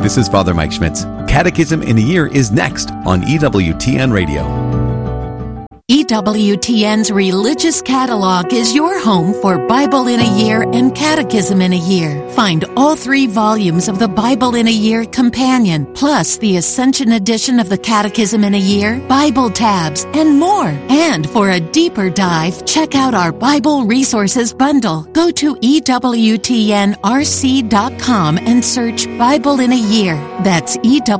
This is Father Mike Schmitz. Catechism in a Year is next on EWTN Radio. EWTN's Religious Catalog is your home for Bible in a Year and Catechism in a Year. Find all 3 volumes of the Bible in a Year Companion, plus the Ascension edition of the Catechism in a Year, Bible tabs, and more. And for a deeper dive, check out our Bible Resources Bundle. Go to EWTNRC.com and search Bible in a Year. That's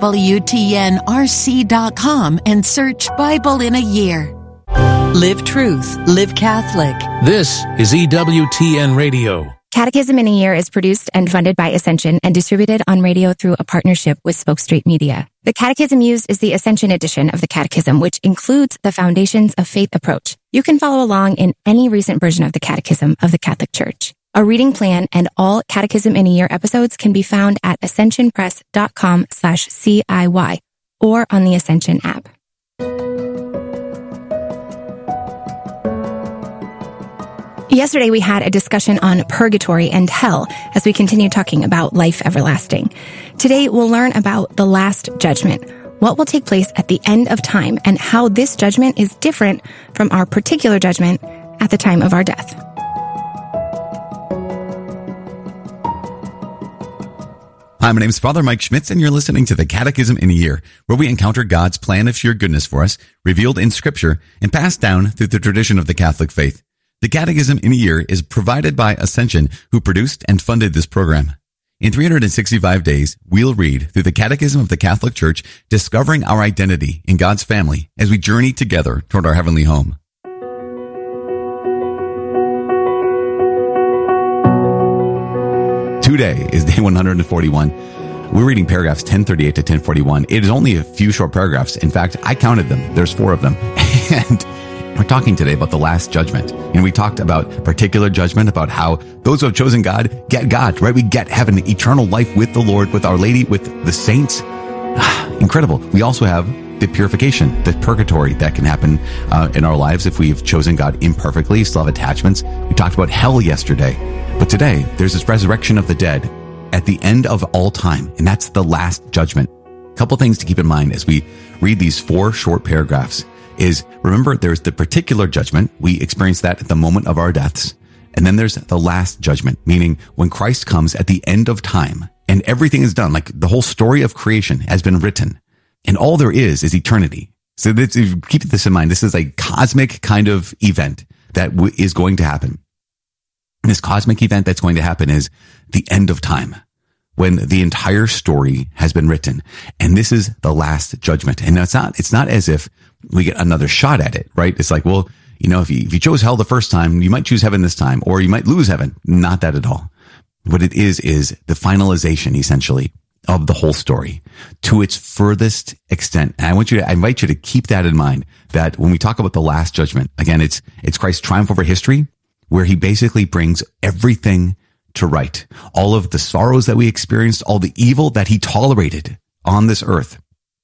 EWTNRC.com and search Bible in a Year. Live truth, live Catholic. This is EWTN Radio. Catechism in a Year is produced and funded by Ascension and distributed on radio through a partnership with Spoke Street Media. The catechism used is the Ascension edition of the Catechism, which includes the Foundations of Faith approach. You can follow along in any recent version of the Catechism of the Catholic Church. A reading plan and all Catechism in a Year episodes can be found at ascensionpress.com/CIY or on the Ascension app. Yesterday, we had a discussion on purgatory and hell as we continue talking about life everlasting. Today, we'll learn about the last judgment, what will take place at the end of time, and how this judgment is different from our particular judgment at the time of our death. Hi, my name is Father Mike Schmitz, and you're listening to the Catechism in a Year, where we encounter God's plan of sheer goodness for us, revealed in Scripture and passed down through the tradition of the Catholic faith. The Catechism in a Year is provided by Ascension, who produced and funded this program. In 365 days, we'll read through the Catechism of the Catholic Church, discovering our identity in God's family as we journey together toward our heavenly home. Today is day 141. We're reading paragraphs 1038 to 1041. It is only a few short paragraphs. In fact, I counted them. There's 4 of them. And we're talking today about the last judgment. And we talked about particular judgment, about how those who have chosen God get God, right? We get heaven, eternal life with the Lord, with Our Lady, with the saints. Incredible. We also have the purification, the purgatory that can happen in our lives if we've chosen God imperfectly, still have attachments. We talked about hell yesterday. But today, there's this resurrection of the dead at the end of all time. And that's the last judgment. A couple things to keep in mind as we read these 4 short paragraphs is, remember, there's the particular judgment. We experience that at the moment of our deaths. And then there's the last judgment, meaning when Christ comes at the end of time and everything is done, like the whole story of creation has been written and all there is eternity. So keep this in mind. This is a cosmic kind of event that is going to happen. And this cosmic event that's going to happen is the end of time, when the entire story has been written. And this is the last judgment. And it's not as if we get another shot at it, right? It's like, well, if you chose hell the first time, you might choose heaven this time, or you might lose heaven. Not that at all. What it is the finalization, essentially, of the whole story to its furthest extent. And I invite you to keep that in mind, that when we talk about the last judgment, again, it's Christ's triumph over history, where he basically brings everything to right. All of the sorrows that we experienced, all the evil that he tolerated on this earth,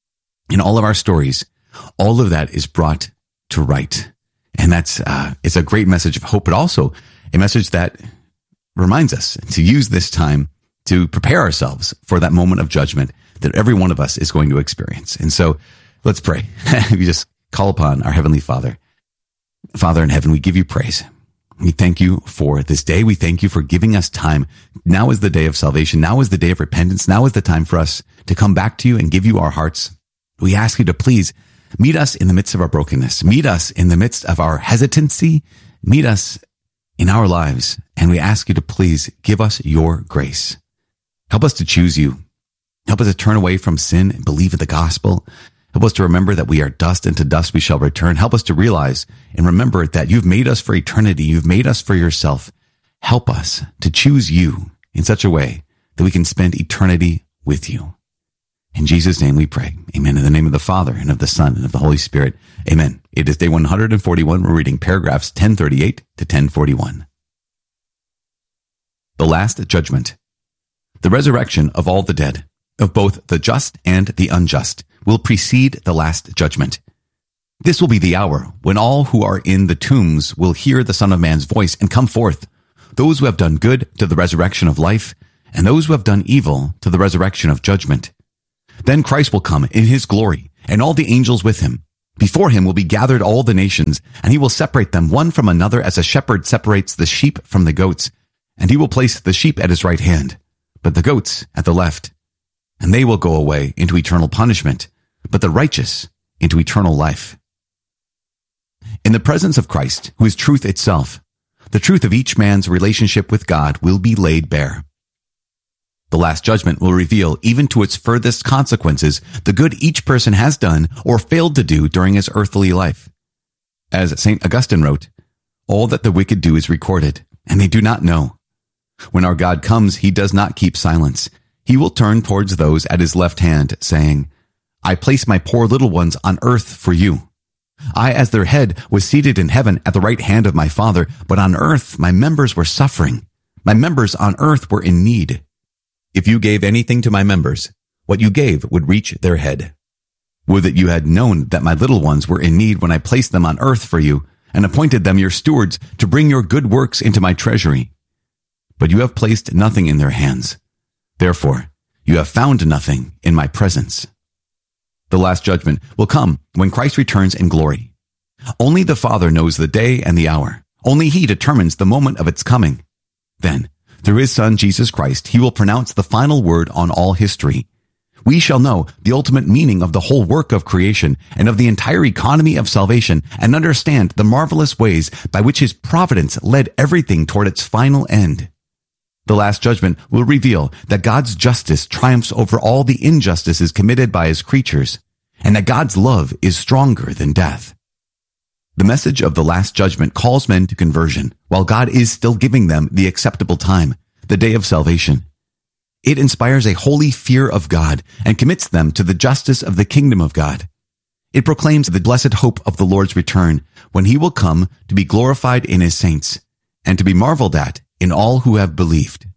in all of our stories, all of that is brought to right. And that's, it's a great message of hope, but also a message that reminds us to use this time to prepare ourselves for that moment of judgment that every one of us is going to experience. And so let's pray. We just call upon our Heavenly Father. Father in heaven, we give you praise. We thank you for this day. We thank you for giving us time. Now is the day of salvation. Now is the day of repentance. Now is the time for us to come back to you and give you our hearts. We ask you to please meet us in the midst of our brokenness. Meet us in the midst of our hesitancy. Meet us in our lives. And we ask you to please give us your grace. Help us to choose you. Help us to turn away from sin and believe in the gospel. Help us to remember that we are dust, and to dust we shall return. Help us to realize and remember that you've made us for eternity. You've made us for yourself. Help us to choose you in such a way that we can spend eternity with you. In Jesus' name we pray. Amen. In the name of the Father, and of the Son, and of the Holy Spirit. Amen. It is day 141. We're reading paragraphs 1038 to 1041. The last judgment. The resurrection of all the dead, of both the just and the unjust, will precede the last judgment. This will be the hour when all who are in the tombs will hear the Son of Man's voice and come forth, those who have done good to the resurrection of life, and those who have done evil to the resurrection of judgment. Then Christ will come in his glory, and all the angels with him. Before him will be gathered all the nations, and he will separate them one from another as a shepherd separates the sheep from the goats. And he will place the sheep at his right hand, but the goats at the left. And they will go away into eternal punishment, but the righteous into eternal life. In the presence of Christ, who is truth itself, the truth of each man's relationship with God will be laid bare. The Last Judgment will reveal, even to its furthest consequences, the good each person has done or failed to do during his earthly life. As St. Augustine wrote, all that the wicked do is recorded, and they do not know. When our God comes, he does not keep silence. He will turn towards those at his left hand, saying, I place my poor little ones on earth for you. I, as their head, was seated in heaven at the right hand of my Father, but on earth my members were suffering. My members on earth were in need. If you gave anything to my members, what you gave would reach their head. Would that you had known that my little ones were in need when I placed them on earth for you, and appointed them your stewards to bring your good works into my treasury. But you have placed nothing in their hands. Therefore, you have found nothing in my presence. The Last Judgment will come when Christ returns in glory. Only the Father knows the day and the hour. Only he determines the moment of its coming. Then, through his Son, Jesus Christ, he will pronounce the final word on all history. We shall know the ultimate meaning of the whole work of creation and of the entire economy of salvation, and understand the marvelous ways by which his providence led everything toward its final end. The Last Judgment will reveal that God's justice triumphs over all the injustices committed by his creatures, and that God's love is stronger than death. The message of the Last Judgment calls men to conversion, while God is still giving them the acceptable time, the day of salvation. It inspires a holy fear of God and commits them to the justice of the kingdom of God. It proclaims the blessed hope of the Lord's return, when he will come to be glorified in his saints, and to be marveled at in all who have believed.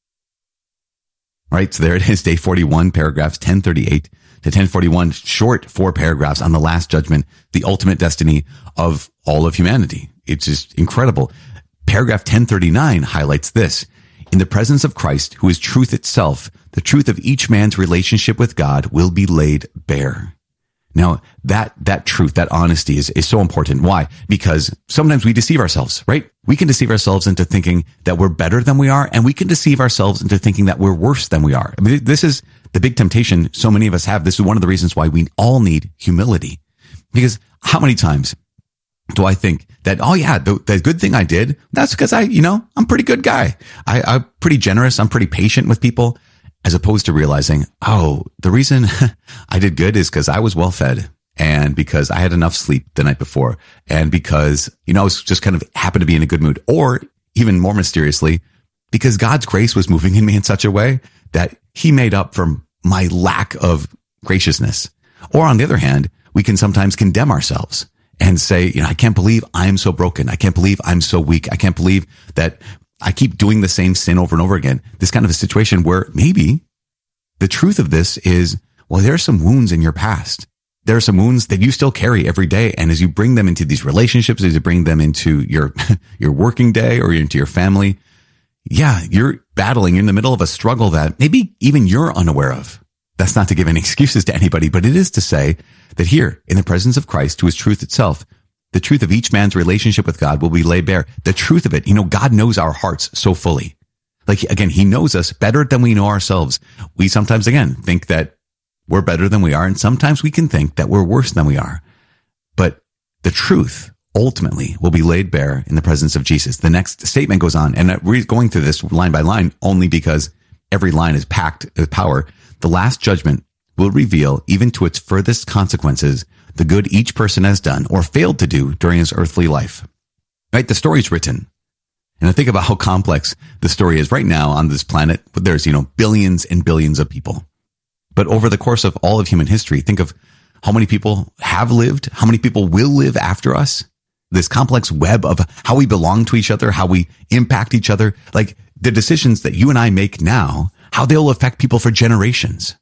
Right, so there it is, day 41, paragraphs 1038 to 1041, short 4 paragraphs on the Last Judgment, the ultimate destiny of all of humanity. It's just incredible. Paragraph 1039 highlights this. In the presence of Christ, who is truth itself, the truth of each man's relationship with God will be laid bare. Now, that truth, that honesty is so important. Why? Because sometimes we deceive ourselves, right? We can deceive ourselves into thinking that we're better than we are, and we can deceive ourselves into thinking that we're worse than we are. I mean, this is the big temptation so many of us have. This is one of the reasons why we all need humility. Because how many times do I think that, oh yeah, the good thing I did, that's because I'm a pretty good guy. I'm pretty generous. I'm pretty patient with people. As opposed to realizing, oh, the reason I did good is because I was well fed, and because I had enough sleep the night before, and because, I was just kind of happened to be in a good mood, or even more mysteriously, because God's grace was moving in me in such a way that he made up for my lack of graciousness. Or on the other hand, we can sometimes condemn ourselves and say, I can't believe I'm so broken. I can't believe I'm so weak. I can't believe that I keep doing the same sin over and over again. This kind of a situation where maybe the truth of this is, well, there are some wounds in your past. There are some wounds that you still carry every day. And as you bring them into these relationships, as you bring them into your working day or into your family, yeah, you're battling. You're in the middle of a struggle that maybe even you're unaware of. That's not to give any excuses to anybody, but it is to say that here in the presence of Christ, who is truth itself, the truth of each man's relationship with God will be laid bare. The truth of it, God knows our hearts so fully. Like, again, he knows us better than we know ourselves. We sometimes, again, think that we're better than we are, and sometimes we can think that we're worse than we are. But the truth ultimately will be laid bare in the presence of Jesus. The next statement goes on, and we're going through this line by line only because every line is packed with power. The Last Judgment will reveal, even to its furthest consequences, the good each person has done or failed to do during his earthly life. Right? The story's written. And I think about how complex the story is right now on this planet. There's, billions and billions of people. But over the course of all of human history, think of how many people have lived, how many people will live after us. This complex web of how we belong to each other, how we impact each other, like the decisions that you and I make now, how they'll affect people for generations.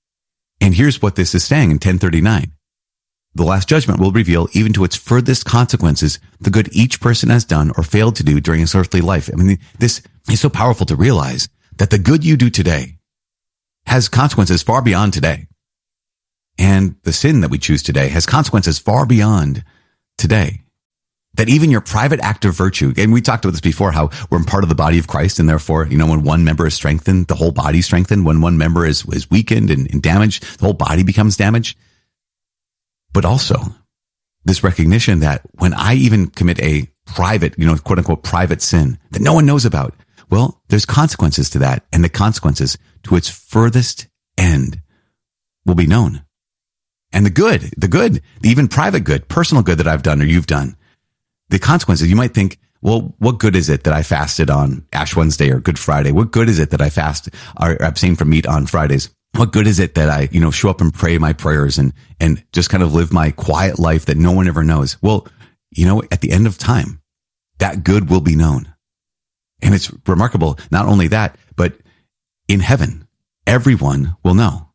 And here's what this is saying in 1039. The Last Judgment will reveal, even to its furthest consequences, the good each person has done or failed to do during his earthly life. I mean, this is so powerful to realize that the good you do today has consequences far beyond today. And the sin that we choose today has consequences far beyond today. That even your private act of virtue, and we talked about this before, how we're part of the body of Christ, and therefore, when one member is strengthened, the whole body is strengthened. When one member is weakened and damaged, the whole body becomes damaged. But also this recognition that when I even commit a private, quote unquote, private sin that no one knows about, well, there's consequences to that, and the consequences to its furthest end will be known. And the good, the even private good, personal good that I've done or you've done, the consequences, you might think, well, what good is it that I fasted on Ash Wednesday or Good Friday? What good is it that I fast or abstain from meat on Fridays? What good is it that I, show up and pray my prayers and just kind of live my quiet life that no one ever knows? Well, at the end of time, that good will be known. And it's remarkable. Not only that, but in heaven, everyone will know.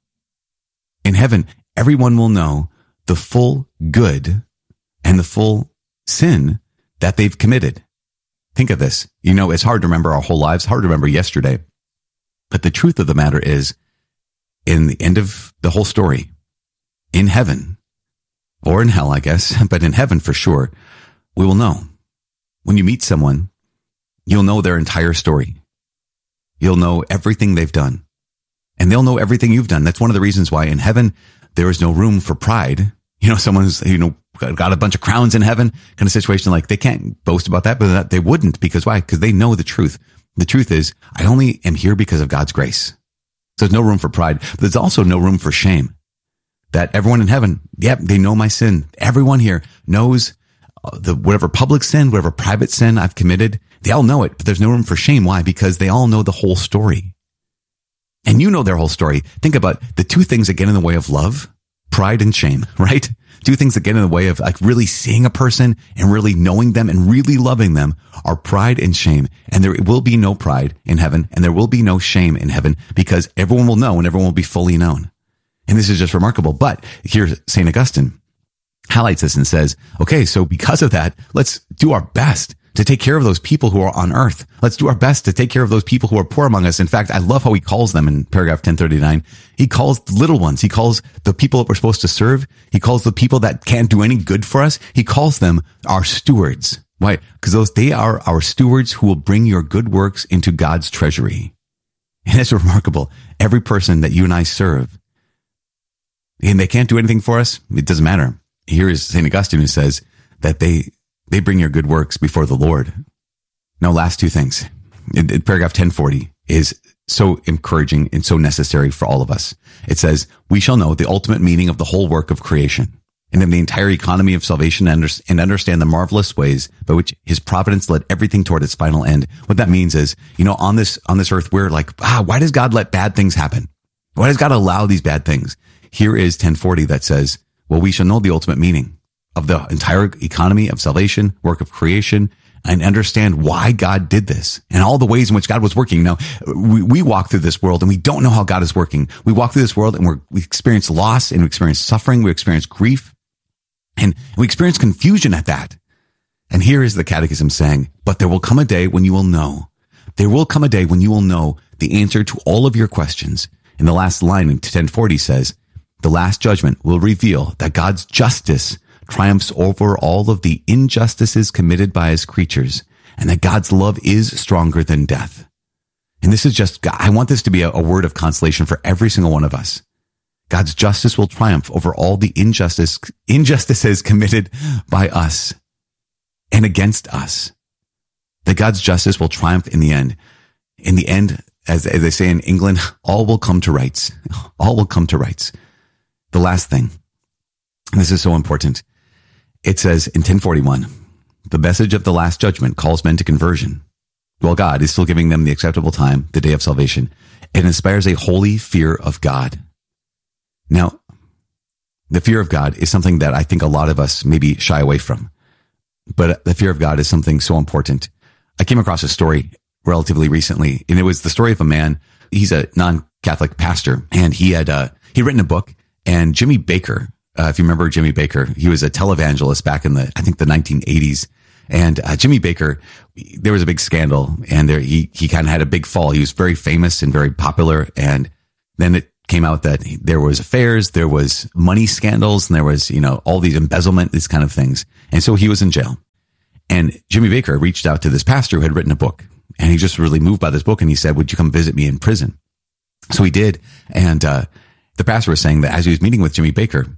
In heaven, everyone will know the full good and the full sin that they've committed. Think of this. It's hard to remember our whole lives, hard to remember yesterday. But the truth of the matter is, in the end of the whole story, in heaven, or in hell, I guess, but in heaven for sure, we will know. When you meet someone, you'll know their entire story. You'll know everything they've done. And they'll know everything you've done. That's one of the reasons why in heaven, there is no room for pride. Someone who's, got a bunch of crowns in heaven kind of situation, like they can't boast about that, but they wouldn't. Because why? Because they know the truth. The truth is, I only am here because of God's grace. So there's no room for pride, but there's also no room for shame. That everyone in heaven, yep, they know my sin. Everyone here knows whatever public sin, whatever private sin I've committed. They all know it, but there's no room for shame. Why? Because they all know the whole story. And you know their whole story. Think about the two things that get in the way of love, pride and shame, right? Two things that get in the way of like really seeing a person and really knowing them and really loving them are pride and shame. And there will be no pride in heaven and there will be no shame in heaven because everyone will know and everyone will be fully known. And this is just remarkable. But here, St. Augustine highlights this and says, okay, so because of that, let's do our best to take care of those people who are on earth. Let's do our best to take care of those people who are poor among us. In fact, I love how he calls them in paragraph 1039. He calls the little ones. He calls the people that we're supposed to serve. He calls the people that can't do any good for us. He calls them our stewards. Why? Because they are our stewards who will bring your good works into God's treasury. And it's remarkable. Every person that you and I serve, and they can't do anything for us, it doesn't matter. Here is St. Augustine who says that they bring your good works before the Lord. Now, last two things. In paragraph 1040 is so encouraging and so necessary for all of us. It says, we shall know the ultimate meaning of the whole work of creation and of the entire economy of salvation and understand the marvelous ways by which his providence led everything toward its final end. What that means is, on this earth, we're like, why does God let bad things happen? Why does God allow these bad things? Here is 1040 that says, well, we shall know the ultimate meaning of the entire economy of salvation, work of creation, and understand why God did this and all the ways in which God was working. Now, we walk through this world and we don't know how God is working. We walk through this world and we experience loss and we experience suffering. We experience grief and we experience confusion at that. And here is the Catechism saying, but there will come a day when you will know. There will come a day when you will know the answer to all of your questions. And the last line in 1040 says, the last judgment will reveal that God's justice triumphs over all of the injustices committed by his creatures, and that God's love is stronger than death. And this is just, I want this to be a word of consolation for every single one of us. God's justice will triumph over all the injustices committed by us and against us. That God's justice will triumph in the end. In the end, as they say in England, all will come to rights. All will come to rights. The last thing, and this is so important. It says in 1041, the message of the last judgment calls men to conversion. While God is still giving them the acceptable time, the day of salvation, it inspires a holy fear of God. Now, the fear of God is something that I think a lot of us maybe shy away from. But the fear of God is something so important. I came across a story relatively recently, and it was the story of a man. He's a non-Catholic pastor, and he'd written a book. And Jimmy Baker, if you remember Jimmy Baker, he was a televangelist back in the 1980s. And Jimmy Baker, there was a big scandal, and he kind of had a big fall. He was very famous and very popular. And then came out that there was affairs, there was money scandals, and there was, all these embezzlement, these kind of things. And so he was in jail. And Jimmy Bakker reached out to this pastor who had written a book, and he just really moved by this book. And he said, would you come visit me in prison? So he did. And the pastor was saying that as he was meeting with Jimmy Bakker,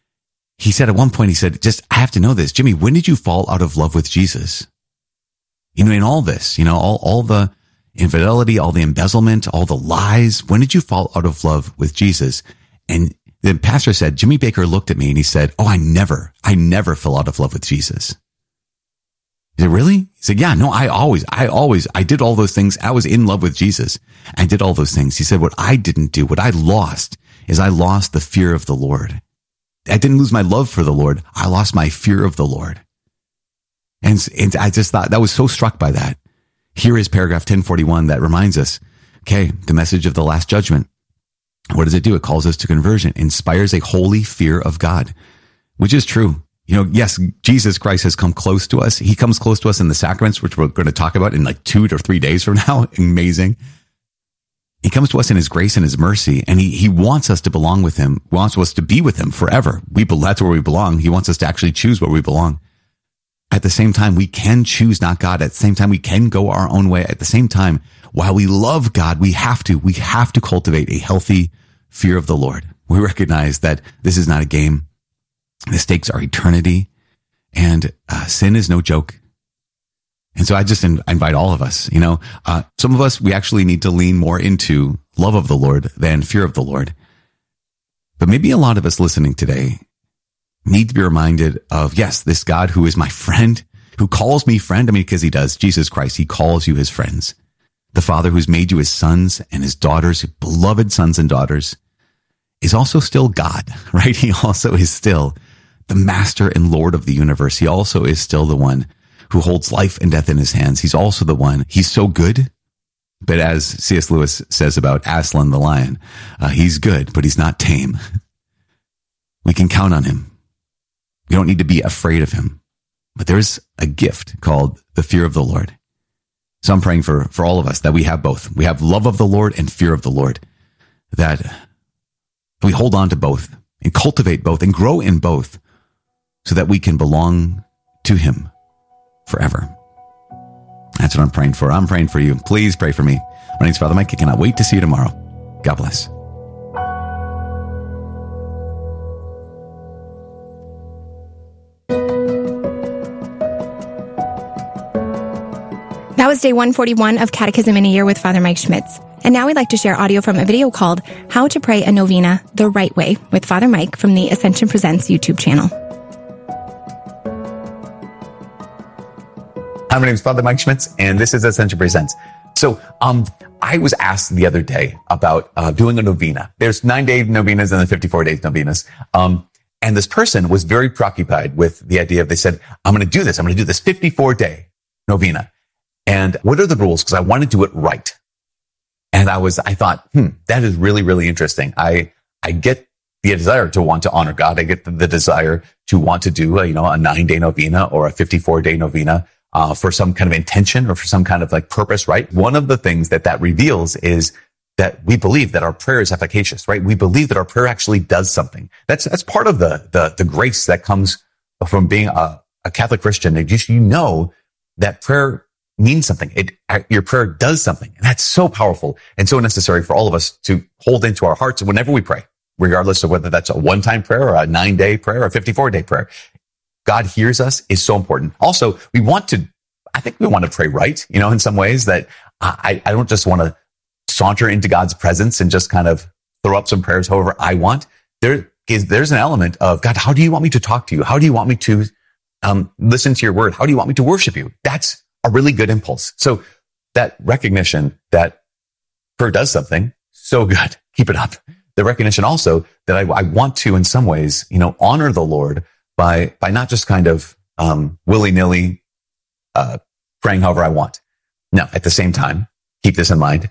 he said at one point, he said, I have to know this. Jimmy, when did you fall out of love with Jesus? In all this, all the infidelity, all the embezzlement, all the lies. When did you fall out of love with Jesus? And the pastor said, Jimmy Bakker looked at me and he said, I never fell out of love with Jesus. He said, really? He said, yeah, no, I did all those things. I was in love with Jesus. I did all those things. He said, what I didn't do, what I lost is I lost the fear of the Lord. I didn't lose my love for the Lord. I lost my fear of the Lord. And I just thought, that was so struck by that. Here is paragraph 1041 that reminds us, okay, the message of the last judgment. What does it do? It calls us to conversion, inspires a holy fear of God, which is true. Yes, Jesus Christ has come close to us. He comes close to us in the sacraments, which we're going to talk about in like 2 to 3 days from now. Amazing. He comes to us in his grace and his mercy, and he wants us to belong with him, wants us to be with him forever. That's where we belong. He wants us to actually choose where we belong. At the same time, we can choose not God. At the same time, we can go our own way. At the same time, while we love God, we have to cultivate a healthy fear of the Lord. We recognize that this is not a game. The stakes are eternity, and sin is no joke. And so I just invite all of us, some of us, we actually need to lean more into love of the Lord than fear of the Lord. But maybe a lot of us listening today need to be reminded of, yes, this God who is my friend, who calls me friend. Because he does. Jesus Christ, he calls you his friends. The Father who's made you his sons and his daughters, beloved sons and daughters, is also still God, right? He also is still the master and Lord of the universe. He also is still the one who holds life and death in his hands. He's also the one. He's so good. But as C.S. Lewis says about Aslan the lion, he's good, but he's not tame. We can count on him. We don't need to be afraid of him. But there's a gift called the fear of the Lord. So I'm praying for all of us that we have both. We have love of the Lord and fear of the Lord, that we hold on to both and cultivate both and grow in both so that we can belong to him forever. That's what I'm praying for. I'm praying for you. Please pray for me. My name's Father Mike. I cannot wait to see you tomorrow. God bless. That was day 141 of Catechism in a Year with Father Mike Schmitz. And now we'd like to share audio from a video called How to Pray a Novena the Right Way with Father Mike from the Ascension Presents YouTube channel. Hi, my name is Father Mike Schmitz, and this is Ascension Presents. So I was asked the other day about doing a novena. There's 9-day novenas and then 54-day novenas. And this person was very preoccupied with the idea of, they said, I'm going to do this 54-day novena. And what are the rules? Because I want to do it right. And I thought, that is really, really interesting. I get the desire to want to honor God. I get the desire to want to do a 9-day novena or a 54-day novena for some kind of intention or for some kind of like purpose, right? One of the things that reveals is that we believe that our prayer is efficacious, right? We believe that our prayer actually does something. That's part of the grace that comes from being a Catholic Christian. You know that prayer means something. Your prayer does something. And that's so powerful and so necessary for all of us to hold into our hearts whenever we pray, regardless of whether that's a one-time prayer or a 9-day prayer or a 54-day prayer. God hears us is so important. Also, I think we want to pray right, in some ways that I don't just want to saunter into God's presence and just kind of throw up some prayers however I want. There's an element of, God, how do you want me to talk to you? How do you want me to listen to your word? How do you want me to worship you? That's a really good impulse. So that recognition that prayer does something, so good. Keep it up. The recognition also that I want to, in some ways, honor the Lord by not just kind of willy-nilly praying however I want. Now, at the same time, keep this in mind.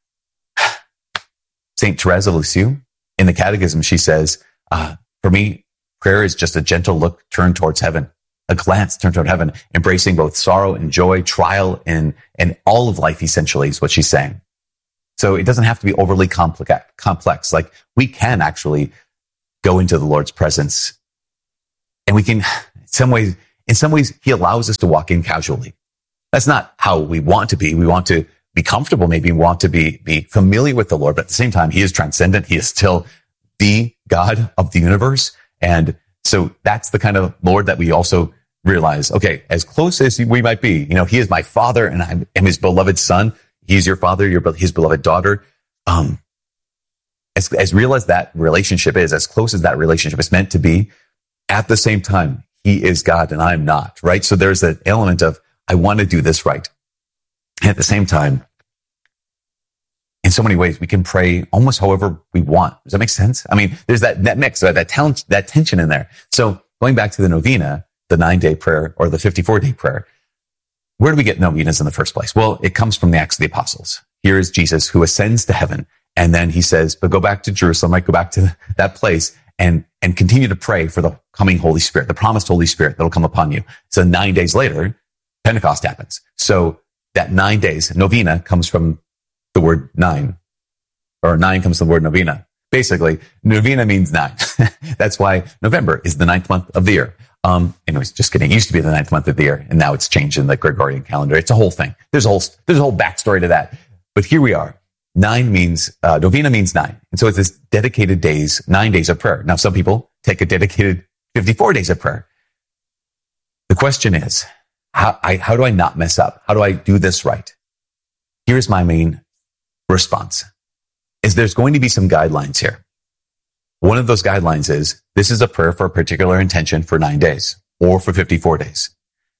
Saint Therese of Lisieux, in the Catechism, she says, for me, prayer is just a gentle look turned towards heaven. A glance turned toward heaven, embracing both sorrow and joy, trial and all of life, essentially, is what she's saying. So it doesn't have to be overly complex. Like, we can actually go into the Lord's presence, and we can, in some ways, he allows us to walk in casually. That's not how we want to be. We want to be comfortable, maybe we want to be familiar with the Lord, but at the same time, he is transcendent. He is still the God of the universe. And so that's the kind of Lord that we also realize, okay, as close as we might be, he is my father and I am his beloved son. He's your father, you're his beloved daughter. As real as that relationship is, as close as that relationship is meant to be, at the same time, he is God and I'm not, right? So there's an element of, I want to do this right. And at the same time, in so many ways, we can pray almost however we want. Does that make sense? I mean, there's that mix, that tension in there. So going back to the novena, the 9-day prayer or the 54-day prayer, where do we get novenas in the first place? Well, it comes from the Acts of the Apostles. Here is Jesus who ascends to heaven. And then he says, but go back to Jerusalem, right? Go back to that place and continue to pray for the coming Holy Spirit, the promised Holy Spirit that'll come upon you. So 9 days later, Pentecost happens. So that 9 days, novena comes from the word 9, or 9 comes from the word novena. Basically, novena means 9. That's why November is the 9th month of the year. Anyways, just kidding. It used to be the 9th month of the year, and now it's changed in the Gregorian calendar. It's a whole thing. There's a whole backstory to that. But here we are. Novena means 9. And so it's this dedicated 9 days of prayer. Now, some people take a dedicated 54 days of prayer. The question is, how do I not mess up? How do I do this right? Here's my main response, is there's going to be some guidelines here. One of those guidelines is, this is a prayer for a particular intention for 9 days or for 54 days.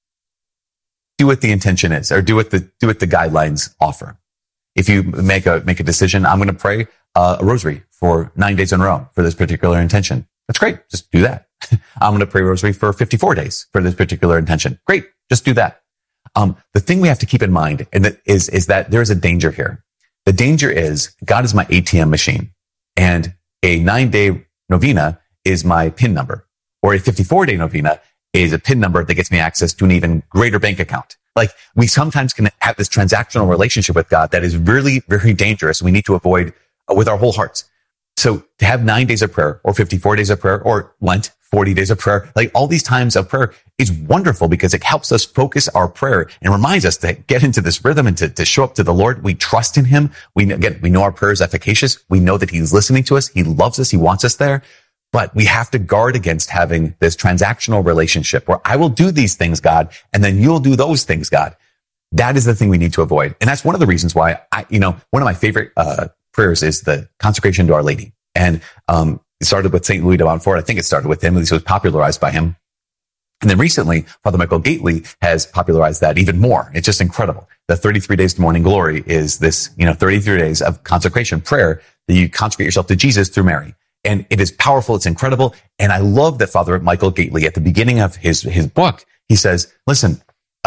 Do what the intention is, or do what the guidelines offer. If you make a decision, I'm going to pray a rosary for 9 days in a row for this particular intention. That's great. Just do that. I'm going to pray rosary for 54 days for this particular intention. Great. Just do that. The thing we have to keep in mind is that there is a danger here. The danger is, God is my ATM machine, and a 9-day novena is my PIN number, or a 54-day novena is a PIN number that gets me access to an even greater bank account. Like, we sometimes can have this transactional relationship with God that is really, very dangerous. We need to avoid with our whole hearts. So to have 9 days of prayer, or 54 days of prayer, or Lent, 40 days of prayer, like all these times of prayer is wonderful, because it helps us focus our prayer and reminds us to get into this rhythm and to show up to the Lord. We trust in him. We know our prayer is efficacious. We know that he's listening to us. He loves us. He wants us there. But we have to guard against having this transactional relationship where I will do these things, God, and then you'll do those things, God. That is the thing we need to avoid. And that's one of the reasons why one of my favorite prayers is the consecration to Our Lady. And it started with St. Louis de Montfort. I think it started with him. At least it was popularized by him. And then recently, Father Michael Gately has popularized that even more. It's just incredible. The 33 days to morning glory is this, 33 days of consecration prayer that you consecrate yourself to Jesus through Mary. And it is powerful. It's incredible. And I love that Father Michael Gately, at the beginning of his book, he says, listen,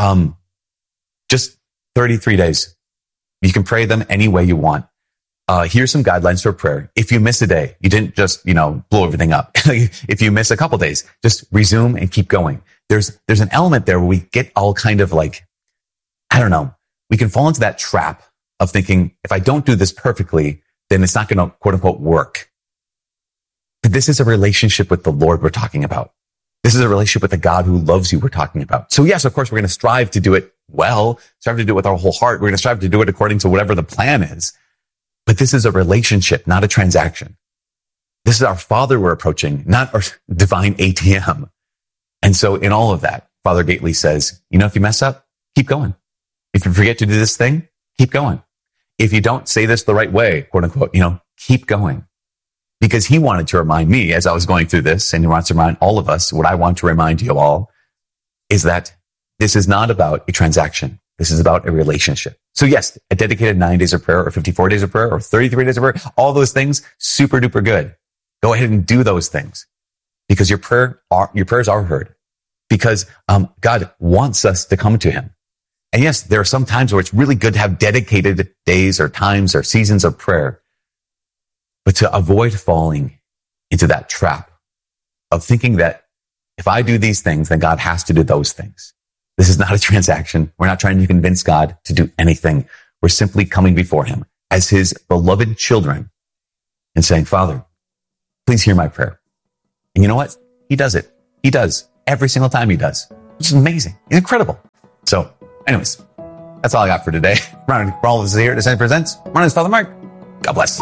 just 33 days. You can pray them any way you want. Here's some guidelines for prayer. If you miss a day, you didn't just, blow everything up. If you miss a couple days, just resume and keep going. There's an element there where we get all kind of like, I don't know, we can fall into that trap of thinking, if I don't do this perfectly, then it's not going to quote unquote work. But this is a relationship with the Lord we're talking about. This is a relationship with the God who loves you we're talking about. So yes, of course, we're going to strive to do it well, strive to do it with our whole heart. We're going to strive to do it according to whatever the plan is. But this is a relationship, not a transaction. This is our Father we're approaching, not our divine ATM. And so in all of that, Father Gately says, if you mess up, keep going. If you forget to do this thing, keep going. If you don't say this the right way, quote unquote, keep going. Because he wanted to remind me as I was going through this, and he wants to remind all of us, what I want to remind you all is that this is not about a transaction. This is about a relationship. So yes, a dedicated 9 days of prayer, or 54 days of prayer, or 33 days of prayer, all those things, super duper good. Go ahead and do those things, because your prayers are heard, because God wants us to come to him. And yes, there are some times where it's really good to have dedicated days or times or seasons of prayer, but to avoid falling into that trap of thinking that if I do these things, then God has to do those things. This is not a transaction. We're not trying to convince God to do anything. We're simply coming before him, as his beloved children and saying, Father, please hear my prayer. And you know what? He does it. He does. Every single time he does. Which is amazing. Incredible. So, anyways, that's all I got for today. For all of us here at Ascension Presents, my name is Father Mark. God bless.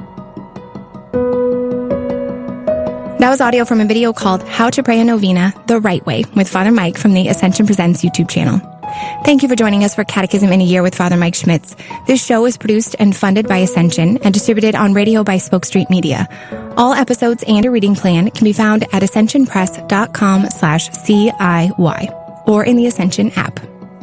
That was audio from a video called How to Pray a Novena the Right Way with Father Mike from the Ascension Presents YouTube channel. Thank you for joining us for Catechism in a Year with Father Mike Schmitz. This show is produced and funded by Ascension and distributed on radio by Spoke Street Media. All episodes and a reading plan can be found at ascensionpress.com/CIY or in the Ascension app.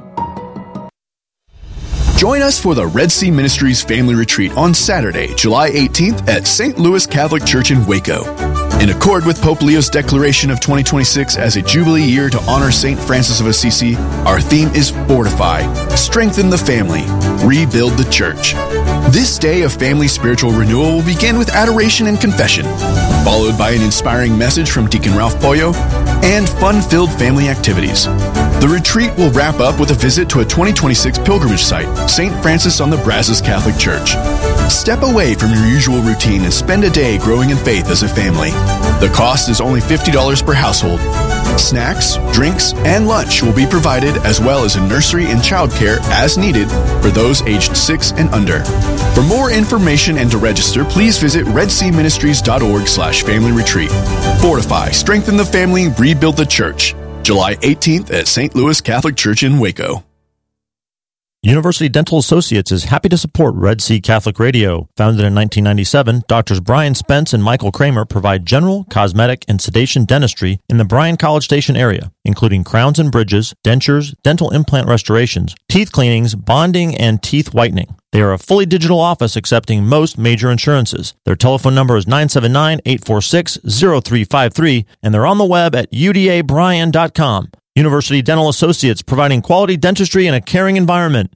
Join us for the Red Sea Ministries Family Retreat on Saturday, July 18th at St. Louis Catholic Church in Waco. In accord with Pope Leo's declaration of 2026 as a Jubilee year to honor St. Francis of Assisi, our theme is Fortify, Strengthen the Family, Rebuild the Church. This day of family spiritual renewal will begin with adoration and confession, followed by an inspiring message from Deacon Ralph Pollo and fun-filled family activities. The retreat will wrap up with a visit to a 2026 pilgrimage site, St. Francis on the Brazos Catholic Church. Step away from your usual routine and spend a day growing in faith as a family. The cost is only $50 per household. Snacks, drinks, and lunch will be provided, as well as a nursery and childcare as needed for those aged 6 and under. For more information and to register, please visit redseaministries.org/family retreat. Fortify, strengthen the family, rebuild the church. July 18th at St. Louis Catholic Church in Waco. University Dental Associates is happy to support Red Sea Catholic Radio. Founded in 1997, Doctors Brian Spence and Michael Kramer provide general, cosmetic, and sedation dentistry in the Bryan College Station area, including crowns and bridges, dentures, dental implant restorations, teeth cleanings, bonding, and teeth whitening. They are a fully digital office accepting most major insurances. Their telephone number is 979-846-0353, and they're on the web at udabryan.com. University Dental Associates, providing quality dentistry in a caring environment.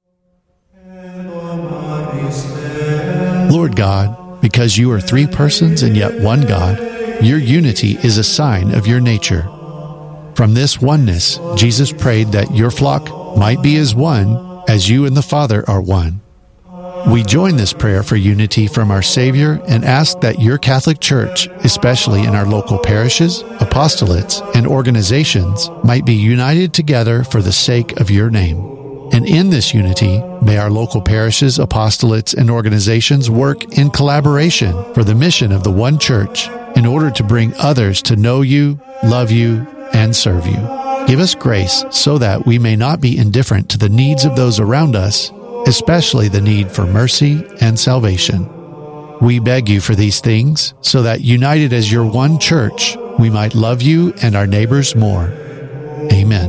Lord God, because you are three persons and yet one God, your unity is a sign of your nature. From this oneness, Jesus prayed that your flock might be as one, as you and the Father are one. We join this prayer for unity from our Savior and ask that your Catholic Church, especially in our local parishes, apostolates, and organizations, might be united together for the sake of your name. And in this unity, may our local parishes, apostolates, and organizations work in collaboration for the mission of the one Church in order to bring others to know you, love you, and serve you. Give us grace so that we may not be indifferent to the needs of those around us, especially the need for mercy and salvation. We beg you for these things so that, united as your one Church, we might love you and our neighbors more. Amen.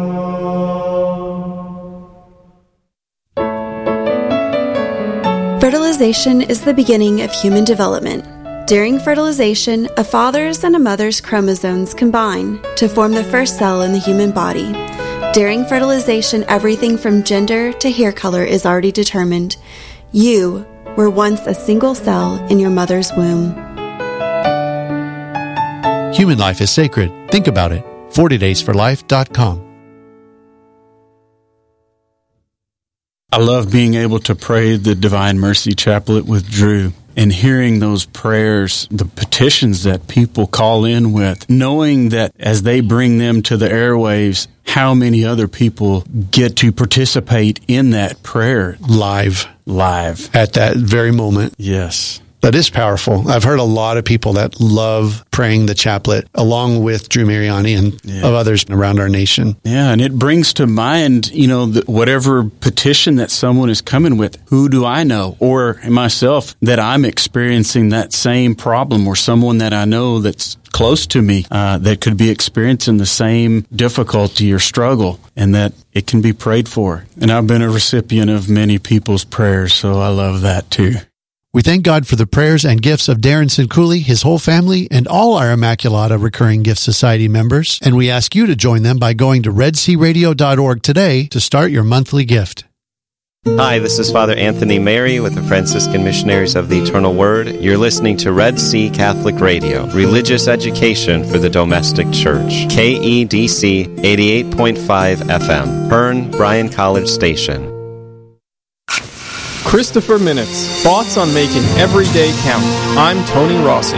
Fertilization is the beginning of human development. During fertilization, a father's and a mother's chromosomes combine to form the first cell in the human body. During fertilization, everything from gender to hair color is already determined. You were once a single cell in your mother's womb. Human life is sacred. Think about it. 40daysforlife.com. I love being able to pray the Divine Mercy Chaplet with Drew and hearing those prayers, the petitions that people call in with, knowing that as they bring them to the airwaves, how many other people get to participate in that prayer Live. At that very moment. Yes. That is powerful. I've heard a lot of people that love praying the chaplet, along with Drew Mariani and of others around our nation. Yeah, and it brings to mind, whatever petition that someone is coming with, who do I know, or myself, that I'm experiencing that same problem, or someone that I know that's close to me that could be experiencing the same difficulty or struggle, and that it can be prayed for. And I've been a recipient of many people's prayers, so I love that too. We thank God for the prayers and gifts of Darren Sincooley, his whole family, and all our Immaculata Recurring Gift Society members, and we ask you to join them by going to redsearadio.org today to start your monthly gift. Hi, this is Father Anthony Mary with the Franciscan Missionaries of the Eternal Word. You're listening to Red Sea Catholic Radio, religious education for the domestic church. KEDC 88.5 FM, Hearn, Bryan College Station. Christopher Minutes, thoughts on making every day count. I'm Tony Rossi.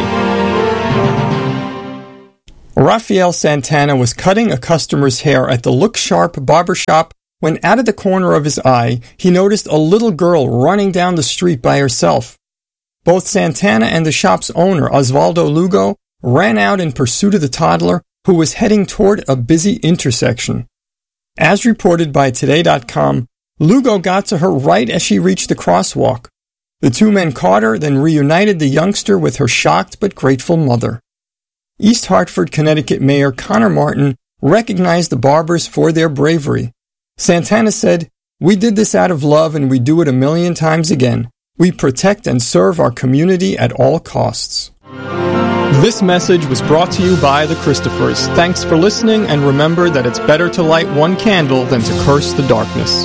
Rafael Santana was cutting a customer's hair at the Look Sharp barbershop when out of the corner of his eye, he noticed a little girl running down the street by herself. Both Santana and the shop's owner, Osvaldo Lugo, ran out in pursuit of the toddler, who was heading toward a busy intersection. As reported by Today.com, Lugo got to her right as she reached the crosswalk. The two men caught her, then reunited the youngster with her shocked but grateful mother. East Hartford, Connecticut Mayor Connor Martin recognized the barbers for their bravery. Santana said, "We did this out of love and we do it 1,000,000 times again. We protect and serve our community at all costs." This message was brought to you by the Christophers. Thanks for listening, and remember that it's better to light one candle than to curse the darkness.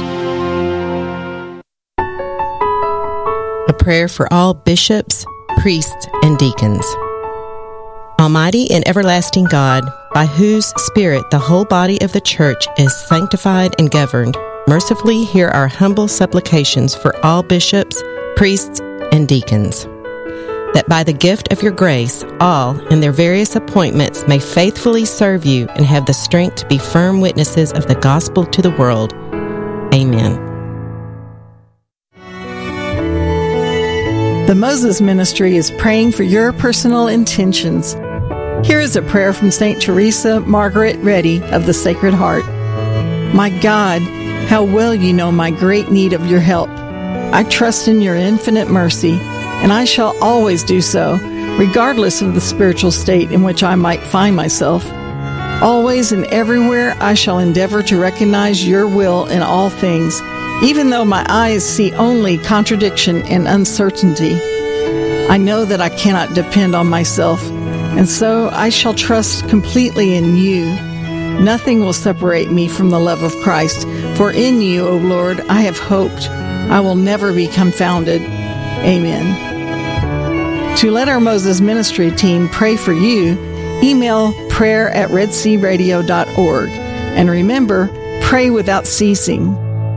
A prayer for all bishops, priests, and deacons. Almighty and everlasting God, by whose Spirit the whole body of the Church is sanctified and governed, mercifully hear our humble supplications for all bishops, priests, and deacons, that by the gift of your grace, all in their various appointments may faithfully serve you and have the strength to be firm witnesses of the gospel to the world. Amen. The Moses Ministry is praying for your personal intentions. Here is a prayer from St. Teresa Margaret Reddy of the Sacred Heart. My God, how well you know my great need of your help. I trust in your infinite mercy, and I shall always do so, regardless of the spiritual state in which I might find myself. Always and everywhere I shall endeavor to recognize your will in all things, even though my eyes see only contradiction and uncertainty. I know that I cannot depend on myself, and so I shall trust completely in you. Nothing will separate me from the love of Christ, for in you, O Lord, I have hoped. I will never be confounded. Amen. To let our Moses Ministry team pray for you, email prayer@redsearadio.org. And remember, pray without ceasing.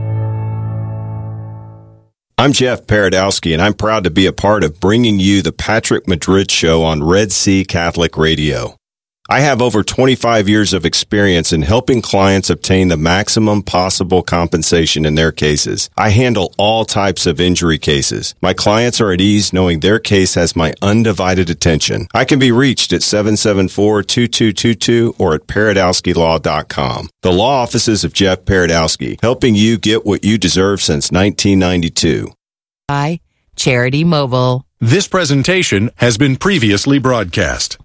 I'm Jeff Paradowski, and I'm proud to be a part of bringing you the Patrick Madrid Show on Red Sea Catholic Radio. I have over 25 years of experience in helping clients obtain the maximum possible compensation in their cases. I handle all types of injury cases. My clients are at ease knowing their case has my undivided attention. I can be reached at 774-2222 or at paradowskilaw.com. The law offices of Jeff Paradowski, helping you get what you deserve since 1992. By Charity Mobile. This presentation has been previously broadcast.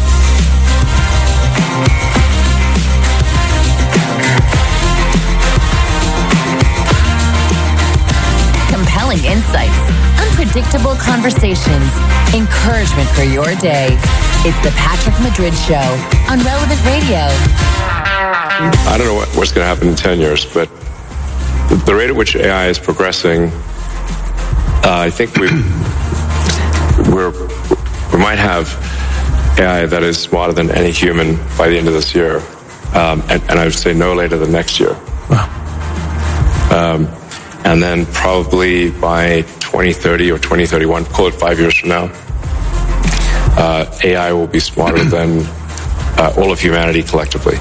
Compelling insights, unpredictable conversations, encouragement for your day. It's the Patrick Madrid Show on Relevant Radio. I don't know what's going to happen in 10 years, but the rate at which AI is progressing, I think we might have AI that is smarter than any human by the end of this year, and I would say no later than next year. Wow. And then probably by 2030 or 2031, call it 5 years from now, AI will be smarter than all of humanity collectively.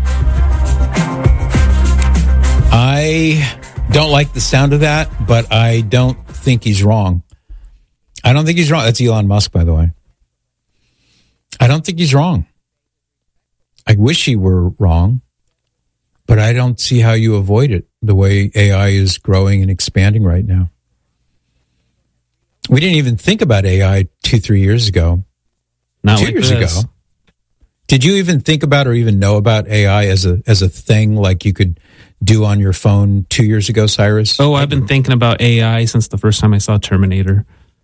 I don't like the sound of that, but I don't think he's wrong. I don't think he's wrong. That's Elon Musk, by the way. I don't think he's wrong. I wish he were wrong, but I don't see how you avoid it the way AI is growing and expanding right now. We didn't even think about AI 2-3 years ago. Not 2 like years this. ago. Did you even think about or even know about AI as a thing like you could do on your phone 2 years ago, Cyrus? Oh, I've been thinking about AI since the first time I saw Terminator.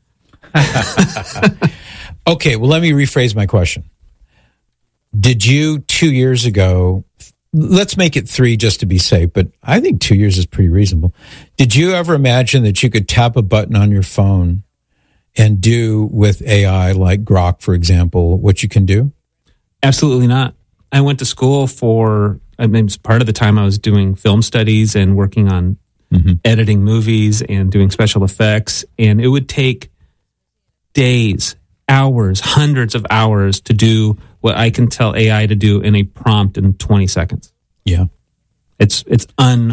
Okay, well, let me rephrase my question. Did you 2 years ago, let's make it 3 just to be safe, but I think 2 years is pretty reasonable. Did you ever imagine that you could tap a button on your phone and do with AI, like Grok, for example, what you can do? Absolutely not. I went to school part of the time I was doing film studies and working on editing movies and doing special effects. And it would take days, hours, hundreds of hours to do what I can tell AI to do in a prompt in 20 seconds. Yeah. It's